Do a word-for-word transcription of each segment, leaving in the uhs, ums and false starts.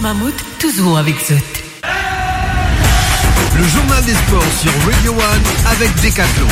Mammouth, toujours avec Zot. Le journal des sports sur Radio One avec Decathlon.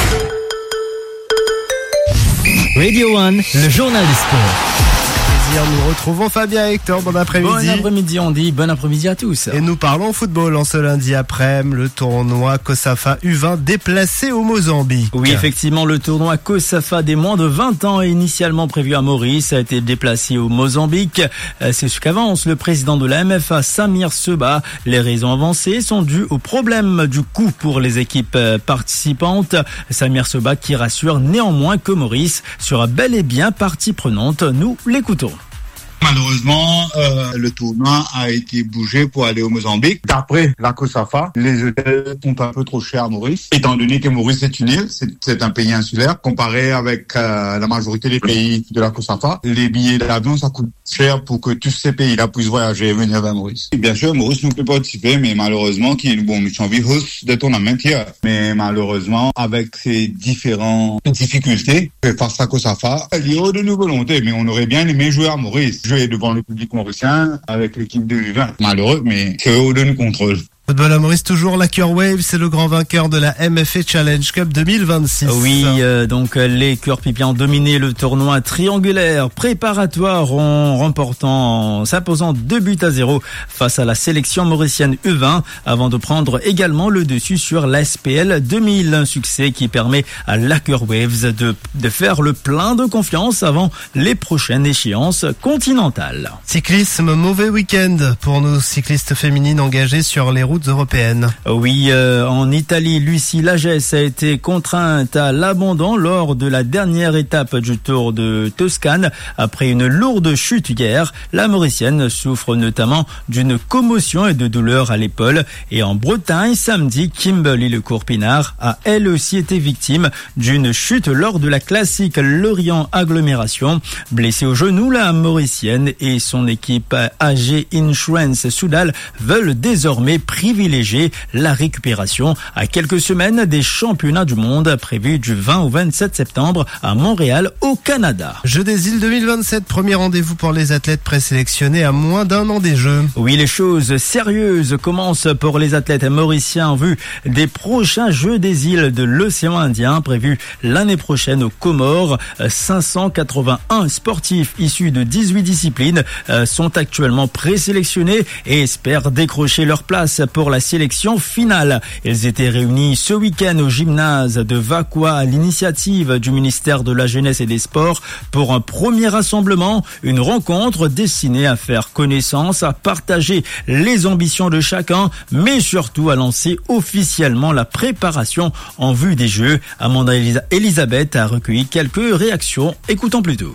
Radio One, le journal des sports. Nous retrouvons Fabien et Hector. Bon après-midi. Bon après-midi, on dit bon après-midi à tous. Et nous parlons football en ce lundi après-midi. Le tournoi COSAFA U vingt déplacé au Mozambique. Oui, effectivement, le tournoi COSAFA des moins de vingt ans, initialement prévu à Maurice, a été déplacé au Mozambique. C'est ce qu'avance le président de la M F A, Samir Seba. Les raisons avancées sont dues au problème du coût pour les équipes participantes. Samir Seba qui rassure néanmoins que Maurice sera bel et bien partie prenante. Nous l'écoutons. Malheureusement, euh, le tournoi a été bougé pour aller au Mozambique. D'après la COSAFA, les hôtels sont un peu trop chers à Maurice. Étant donné que Maurice est une île, c'est, c'est un pays insulaire. Comparé avec euh, la majorité des pays de la COSAFA, les billets d'avion, ça coûte cher pour que tous ces pays-là puissent voyager et venir vers Maurice. Et bien sûr, Maurice ne peut pas participer, mais malheureusement, qui bon, nous sommes host de tournament hier. Mais malheureusement, avec ces différentes difficultés, face à COSAFA, il y a de nos volontés, mais on aurait bien aimé jouer à Maurice. Jouer devant le public mauricien avec l'équipe de U vingt. Malheureux, mais c'est eux de nous contrôle. Football à Maurice, toujours la Cure Wave, c'est le grand vainqueur de la M F A Challenge Cup deux mille vingt-six. Oui, euh, donc les Cure Pipiens ont dominé le tournoi triangulaire préparatoire en remportant, en s'imposant deux buts à zéro face à la sélection mauricienne U vingt avant de prendre également le dessus sur la S P L deux mille. Un succès qui permet à la Cure Waves de, de faire le plein de confiance avant les prochaines échéances continentales. Cyclisme, mauvais week-end pour nos cyclistes féminines engagées sur les routes européennes. Oui, euh, en Italie, Lucie Lagesse a été contrainte à l'abandon lors de la dernière étape du Tour de Toscane après une lourde chute hier. La Mauricienne souffre notamment d'une commotion et de douleurs à l'épaule. Et en Bretagne, samedi, Kimberly Lecourt-Pinard a elle aussi été victime d'une chute lors de la classique Lorient Agglomération. Blessée au genou, la Mauricienne et son équipe A G Insurance Soudal veulent désormais privilégier la récupération à quelques semaines des championnats du monde prévus du vingt au vingt-sept septembre à Montréal au Canada. Jeux des îles deux mille vingt-sept, premier rendez-vous pour les athlètes présélectionnés à moins d'un an des Jeux. Oui, les choses sérieuses commencent pour les athlètes mauriciens en vue des prochains Jeux des îles de l'océan Indien prévus l'année prochaine aux Comores. cinq cent quatre-vingt-un sportifs issus de dix-huit disciplines sont actuellement présélectionnés et espèrent décrocher leur place pour la sélection finale. Ils étaient réunis ce week-end au gymnase de Vakwa à l'initiative du ministère de la Jeunesse et des Sports pour un premier rassemblement, une rencontre destinée à faire connaissance, à partager les ambitions de chacun, mais surtout à lancer officiellement la préparation en vue des Jeux. Amanda Elisabeth a recueilli quelques réactions. Écoutons plutôt.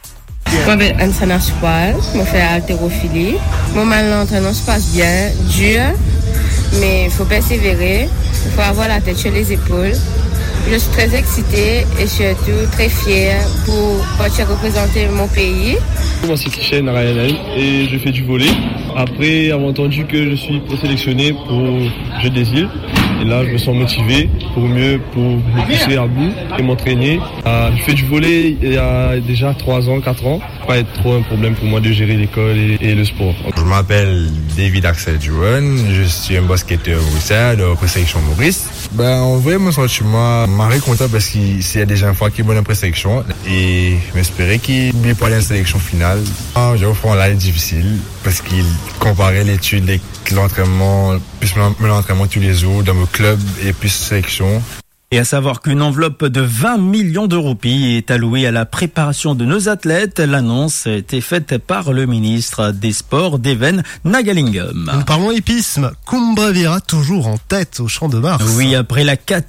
Moi, je suis international, je fais haltérophilie. Mon mal l'entraînement se passe bien, dur, mais il faut persévérer, il faut avoir la tête sur les épaules. Je suis très excitée et surtout très fière pour partir représenter mon pays. Moi, c'est Kishen Arayanel et je fais du volley. Après avoir entendu que je suis présélectionné pour Jeux des îles, et là, je me sens motivé pour mieux, pour me pousser à bout et m'entraîner. Euh, je fais du volley il y a déjà trois ans, quatre ans. Pas être trop un problème pour moi de gérer l'école et, et le sport. Je m'appelle David Axel Juan, je suis un basketteur mauricien de la présélection Maurice. Ben, en vrai, mon sentiment, je suis content parce qu'il y a déjà une fois qu'il est bon en présélection et j'espérais qu'il ne pas aller en sélection finale. J'ai offert l'année difficile parce qu'il comparait l'étude, l'entraînement, plus l'entraînement tous les jours dans mon club et plus sélection. Et à savoir qu'une enveloppe de vingt millions de roupies est allouée à la préparation de nos athlètes. L'annonce a été faite par le ministre des Sports, Deven Nagalingam. Nous parlons hippisme. Kumbhavira toujours en tête au champ de Mars. Oui, après la